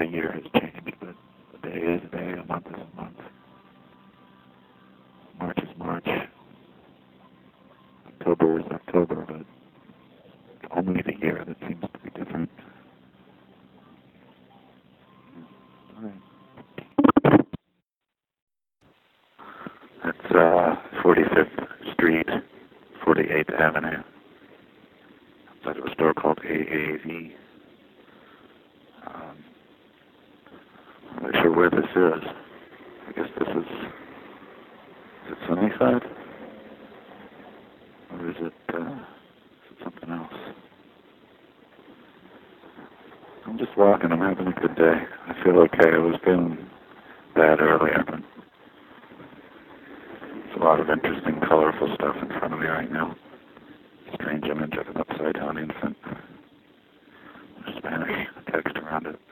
a year has changed, but a day is a day, a month is a month. March is March. October is October, but it's only the year that seems to be different. That's 45th Street, 48th Avenue. Outside of a store called AAV. I'm not sure where this is. I guess this is it Sunnyside? Or is it something else? I'm just walking, I'm having a good day. I feel okay. I was feeling bad earlier, but there's a lot of interesting, colorful stuff in front of me right now. Strange image of an upside-down infant. Spanish text around it.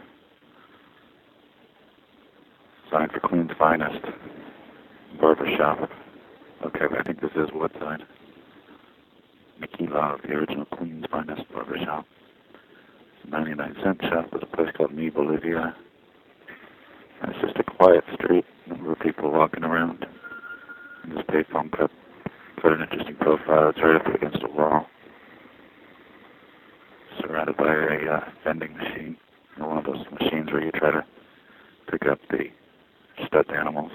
Sign for Queen's Finest. Barbershop. Okay, I think this is Woodside. Mickey Love, the original Queen's Finest Barbershop. 99-cent shop at a place called Mi Bolivia. And it's just a quiet street. Number of people walking around. And this payphone cup. Quite an interesting profile. It's right up against a wall. Surrounded by a vending machine. One of those machines where you try to pick up the stuffed animals.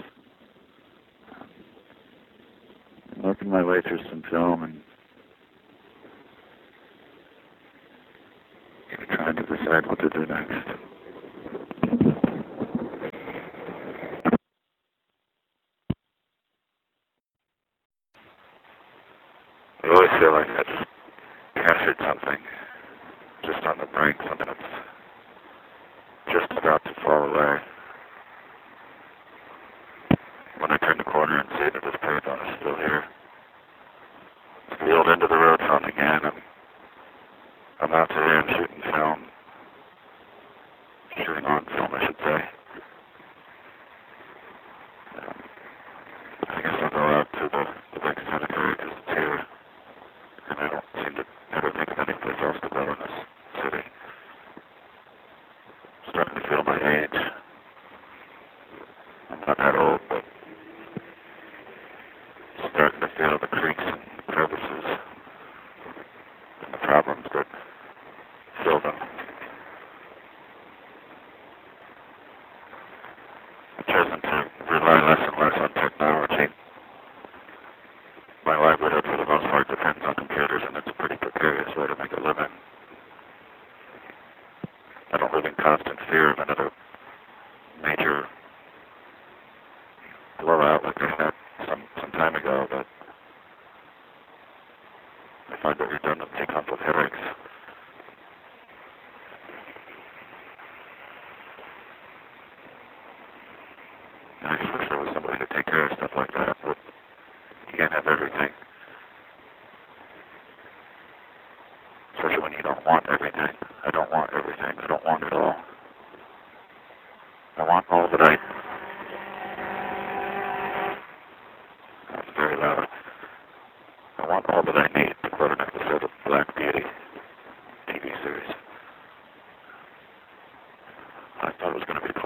I'm working my way through some film and trying to decide what to do next. I always feel like I just captured something just on the brink, something that's just about to fall away. When I turn the corner and see that this payphone is still here. It's the old end of the road phone again. I'm out today and shooting film. Shooting on film, I should say. I guess I'll go out to the big cemetery because it's here. And I don't seem to ever think of any place else to go in this city. I'm starting to feel my age. I'm not that old, but I'm starting to feel the creaks and crevices and the problems that fill them. I've chosen to rely less and less on technology. My livelihood, for the most part, depends on computers, and it's a pretty precarious way to make a living. I don't live in constant fear of another major blowout like I had some time ago, but I find that redundancy comes with headaches. And I just wish there was somebody to take care of stuff like that, but you can't have everything. Especially when you don't want everything. I don't want everything. I don't want it all. I want all that That's very loud. I want all that I need to quote an episode of Black Beauty TV series. I thought it was going to be